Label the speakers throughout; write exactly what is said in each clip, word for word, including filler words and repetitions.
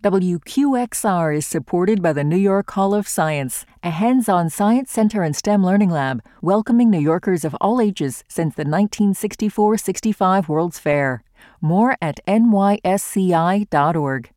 Speaker 1: W Q X R is supported by the New York Hall of Science, a hands-on science center and STEM learning lab, welcoming New Yorkers of all ages since the nineteen sixty-four sixty-five World's Fair. More at N Y S C I dot org.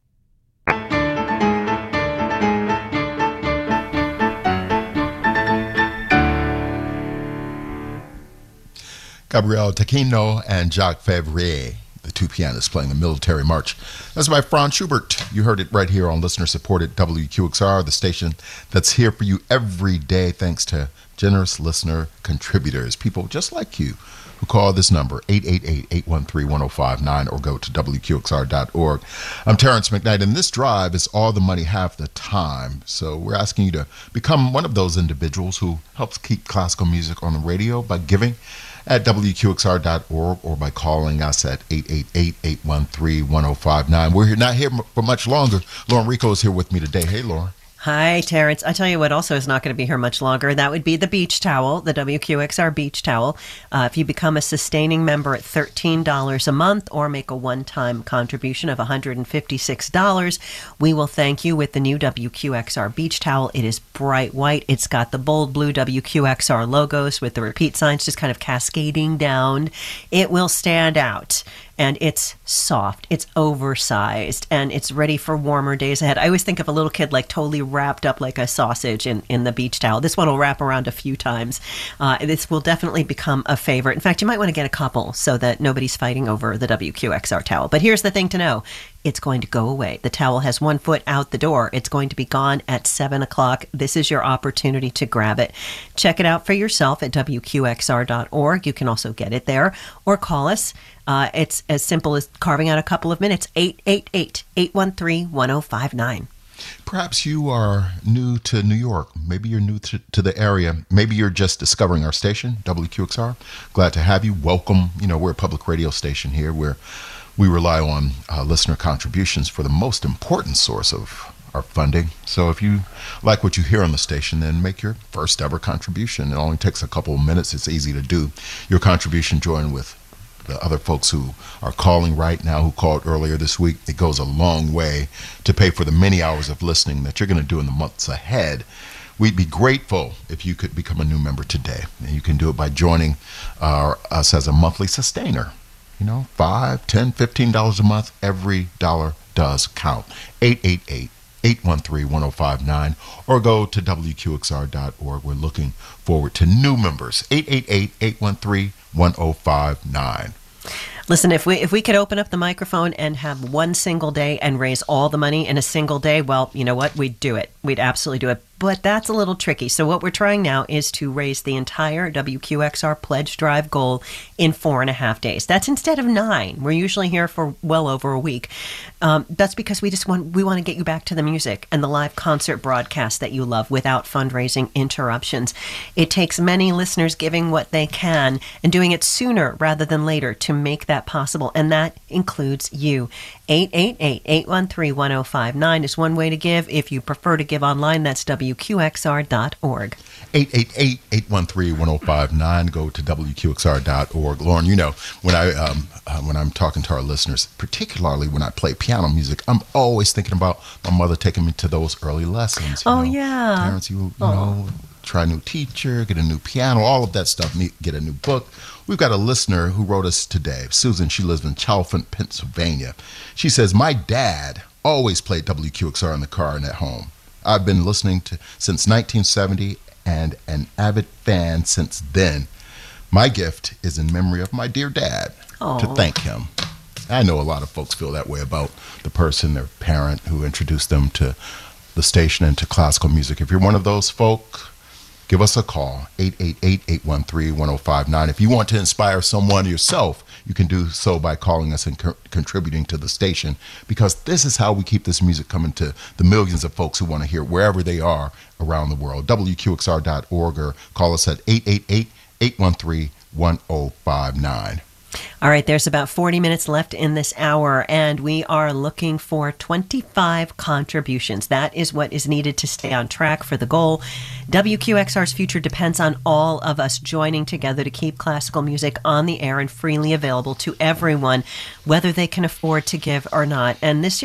Speaker 2: Gabriel Taquino and Jacques Fevrier, the two pianists playing the Military March. That's by Franz Schubert. You heard it right here on listener-supported W Q X R, the station that's here for you every day thanks to generous listener contributors, people just like you who call this number, eight eight eight, eight one three, one oh five nine, or go to W Q X R dot org. I'm Terrence McKnight, and this drive is all the money, half the time. So we're asking you to become one of those individuals who helps keep classical music on the radio by giving at W Q X R dot org or by calling us at eight eight eight, eight one three, one oh five nine. We're here, not here for much longer. Lauren Rico is here with me today. Hey, Lauren.
Speaker 3: Hi, Terrence. I tell you what also is not going to be here much longer. That would be the beach towel, the W Q X R beach towel. Uh, if you become a sustaining member at thirteen dollars a month or make a one-time contribution of one hundred fifty-six dollars, we will thank you with the new W Q X R beach towel. It is bright white. It's got the bold blue W Q X R logos with the repeat signs just kind of cascading down. It will stand out. And it's soft, it's oversized, and it's ready for warmer days ahead. I always think of a little kid like totally wrapped up like a sausage in, in the beach towel. This one will wrap around a few times. Uh, this will definitely become a favorite. In fact, you might want to get a couple so that nobody's fighting over the W Q X R towel. But here's the thing to know. It's going to go away. The towel has one foot out the door. It's going to be gone at seven o'clock. This is your opportunity to grab it. Check it out for yourself at W Q X R dot org. You can also get it there or call us. Uh, it's as simple as carving out a couple of minutes. eight eight eight, eight one three, one oh five nine.
Speaker 2: Perhaps you are new to New York. Maybe you're new to, to the area. Maybe you're just discovering our station, W Q X R. Glad to have you. Welcome. You know, we're a public radio station here where we rely on uh, listener contributions for the most important source of our funding. So if you like what you hear on the station, then make your first ever contribution. It only takes a couple of minutes. It's easy to do. Your contribution, join with the other folks who are calling right now, who called earlier this week. It goes a long way to pay for the many hours of listening that you're going to do in the months ahead. We'd be grateful if you could become a new member today. And you can do it by joining uh, us as a monthly sustainer. You know, five, ten, fifteen dollars a month. Every dollar does count. eight eight eight, eight one three, one oh five nine or go to W Q X R dot org. We're looking forward to new members. eight eight eight, eight one three, one oh five nine.
Speaker 3: Listen, if we if we could open up the microphone and have one single day and raise all the money in a single day, well, you know what? We'd do it. We'd absolutely do it. But that's a little tricky. So what we're trying now is to raise the entire W Q X R Pledge Drive goal in four and a half days. That's instead of nine. We're usually here for well over a week. Um, that's because we just want we want to get you back to the music and the live concert broadcast that you love without fundraising interruptions. It takes many listeners giving what they can and doing it sooner rather than later to make that possible. And that includes you. eight eight eight, eight one three, one oh five nine is one way to give. If you prefer to give online, that's W Q X R dot org.
Speaker 2: eight eight eight, eight one three, one oh five nine. Go to W Q X R dot org. Lauren, you know, when, I, um, uh, when I'm talking to our listeners, particularly when I play piano music, I'm always thinking about my mother taking me to those early lessons. You
Speaker 3: oh,
Speaker 2: know,
Speaker 3: yeah.
Speaker 2: Parents, you, you know, try a new teacher, get a new piano, all of that stuff, get a new book. We've got a listener who wrote us today. Susan, she lives in Chalfont, Pennsylvania. She says, my dad always played W Q X R in the car and at home. I've been listening to since nineteen seventy and an avid fan since then. My gift is in memory of my dear dad. Aww. To thank him. I know a lot of folks feel that way about the person, their parent, who introduced them to the station and to classical music. If you're one of those folk, give us a call, eight eight eight, eight one three, one oh five nine. If you want to inspire someone yourself, you can do so by calling us and co- contributing to the station, because this is how we keep this music coming to the millions of folks who want to hear it wherever they are around the world. W Q X R dot org or call us at eight eight eight, eight one three, one oh five nine.
Speaker 3: All right, there's about forty minutes left in this hour, and we are looking for twenty-five contributions. That is what is needed to stay on track for the goal. W Q X R's future depends on all of us joining together to keep classical music on the air and freely available to everyone, whether they can afford to give or not. And this